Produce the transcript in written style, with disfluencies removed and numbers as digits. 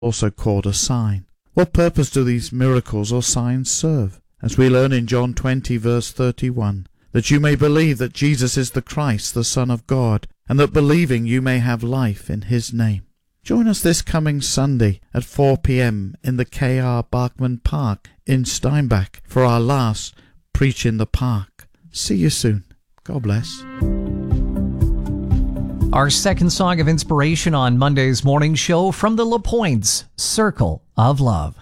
also called a sign. What purpose do these miracles or signs serve? As we learn in John 20 verse 31, that you may believe that Jesus is the Christ, the Son of God, and that believing you may have life in his name. Join us this coming Sunday at 4 p.m. in the K.R. Bachman Park in Steinbach for our last Preach in the Park. See you soon. God bless. Our second song of inspiration on Monday's morning show from the La Pointes, Circle of Love.